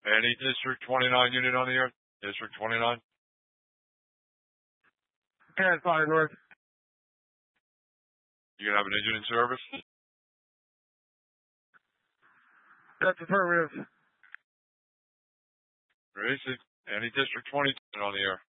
Any District 29 unit on the air? District 29? Cat Fire North. You gonna have an engine in service? That's affirmative. Gracie, any District 20 on the air?